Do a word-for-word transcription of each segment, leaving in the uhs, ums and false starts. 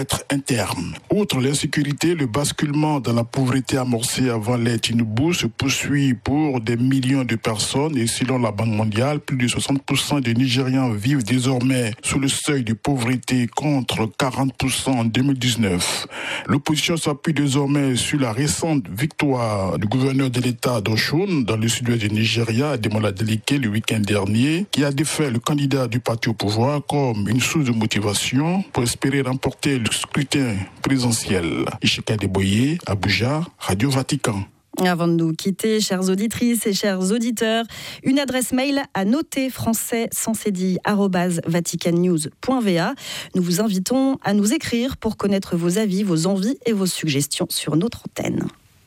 être un terme. Outre l'insécurité, le basculement dans la pauvreté amorcé avant l'ère Tinubu se poursuit pour des millions de personnes et selon la Banque mondiale, plus de soixante pour cent des Nigérians vivent désormais sous le seuil de pauvreté contre quarante pour cent en deux mille dix-neuf. L'opposition s'appuie désormais sur la récente victoire du gouverneur de l'État d'Oshun dans le sud-ouest du Nigeria, Ademola Adeleke, le week-end dernier, qui a défait le candidat du parti au pouvoir comme une source de motivation pour espérer remporter le scrutin présidentiel. Ishika Deboye, Abuja, Radio Vatican. Avant de nous quitter, chères auditrices et chers auditeurs, une adresse mail à noter français sans cédille arobase vaticannews point v a. Nous vous invitons à nous écrire pour connaître vos avis, vos envies et vos suggestions sur notre antenne.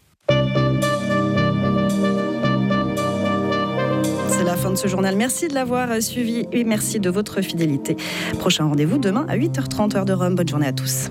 C'est la fin de ce journal. Merci de l'avoir suivi et merci de votre fidélité. Prochain rendez-vous demain à huit heures trente heure de Rome. Bonne journée à tous.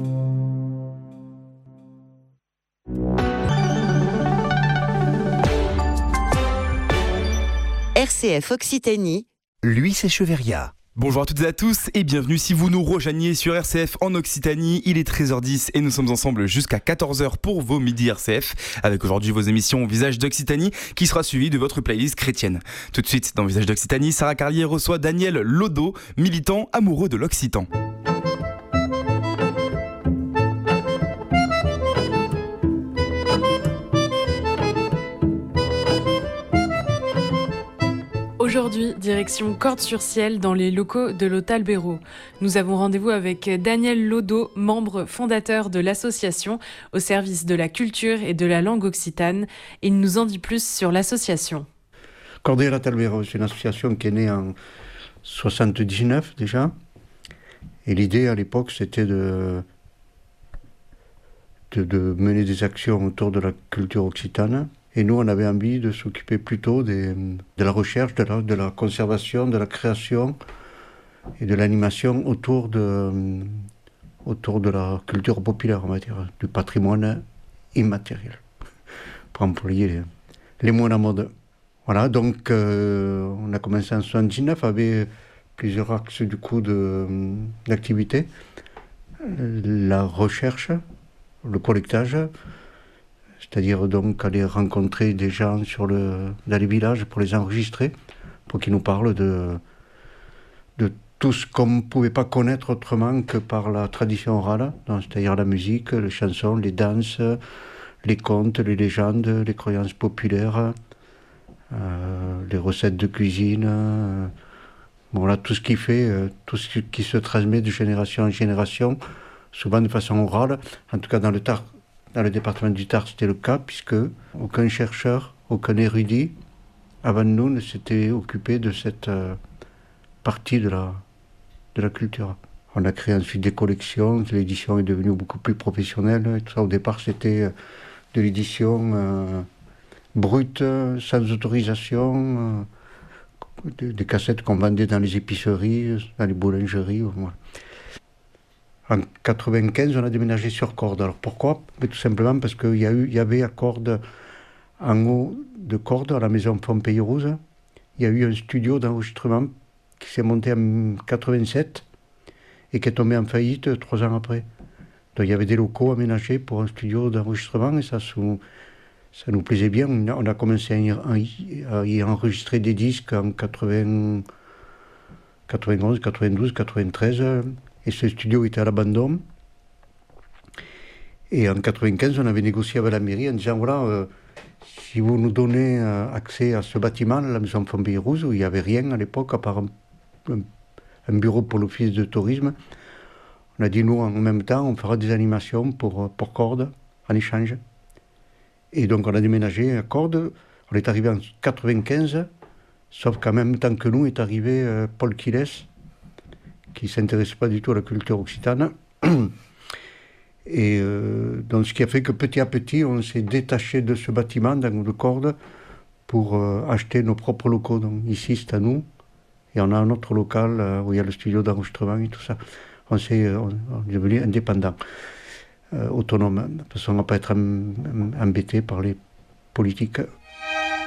R C F Occitanie, Louis Echeverria. Bonjour à toutes et à tous et bienvenue si vous nous rejoignez sur R C F en Occitanie. Il est treize heures dix et nous sommes ensemble jusqu'à quatorze heures pour vos Midi R C F avec aujourd'hui vos émissions Visage d'Occitanie qui sera suivie de votre playlist chrétienne. Tout de suite dans Visage d'Occitanie, Sarah Carlier reçoit Daniel Lodo, militant amoureux de l'Occitan. Aujourd'hui, direction Cordes-sur-Ciel dans les locaux de l'Hôtel Béraud. Nous avons rendez-vous avec Daniel Lodo, membre fondateur de l'association au service de la culture et de la langue occitane. Il nous en dit plus sur l'association. Cordes à l'Hôtel Béraud, c'est une association qui est née en soixante-dix-neuf déjà. Et l'idée à l'époque, c'était de, de, de mener des actions autour de la culture occitane. Et nous, on avait envie de s'occuper plutôt des, de la recherche, de la, de la conservation, de la création et de l'animation autour de, autour de la culture populaire, on va dire, du patrimoine immatériel, pour employer les, les mots à la mode. Voilà, donc euh, on a commencé en soixante-dix-neuf avec plusieurs axes du coup de, d'activité. La recherche, le collectage, c'est-à-dire donc aller rencontrer des gens sur le, dans les villages pour les enregistrer, pour qu'ils nous parlent de, de tout ce qu'on ne pouvait pas connaître autrement que par la tradition orale, donc, c'est-à-dire la musique, les chansons, les danses, les contes, les légendes, les croyances populaires, euh, les recettes de cuisine, euh, bon, là, tout ce qui fait, euh, tout ce qui se transmet de génération en génération, souvent de façon orale, en tout cas dans le Tarn. Dans le département du Tarn, c'était le cas, puisque aucun chercheur, aucun érudit, avant nous, ne s'était occupé de cette euh, partie de la, de la culture. On a créé ensuite des collections, l'édition est devenue beaucoup plus professionnelle. Et tout ça, au départ, c'était de l'édition euh, brute, sans autorisation, euh, des, des cassettes qu'on vendait dans les épiceries, dans les boulangeries. Voilà. En quatre-vingt-quinze, on a déménagé sur Cordes. Alors pourquoi ? Mais tout simplement parce qu'il y, a eu, il y avait à Cordes, en haut de Cordes, à la maison Pompéi-Rouze, il y a eu un studio d'enregistrement qui s'est monté en quatre-vingt-sept et qui est tombé en faillite trois ans après. Donc il y avait des locaux aménagés pour un studio d'enregistrement et ça, ça nous plaisait bien. On a commencé à y, à y enregistrer des disques en quatre-vingts, quatre-vingt-onze, quatre-vingt-douze, quatre-vingt-treize. Et ce studio était à l'abandon. Et en quatre-vingt-quinze, on avait négocié avec la mairie en disant, voilà, euh, si vous nous donnez euh, accès à ce bâtiment, la maison Pompéi-Rouze, où il n'y avait rien à l'époque, à part un, un, un bureau pour l'office de tourisme, on a dit, nous, en même temps, on fera des animations pour, pour Cordes, en échange. Et donc, on a déménagé à Cordes. On est arrivé en quatre-vingt-quinze, sauf qu'en même temps que nous est arrivé euh, Paul Quiles, qui ne s'intéresse pas du tout à la culture occitane. Et euh, donc ce qui a fait que petit à petit, on s'est détaché de ce bâtiment dans le Cordes pour euh, acheter nos propres locaux. Donc ici, c'est à nous. Et on a un autre local euh, où il y a le studio d'enregistrement et tout ça. On, s'est, on, on est devenu indépendant, euh, autonome. Parce qu'on ne va pas être embêté par les politiques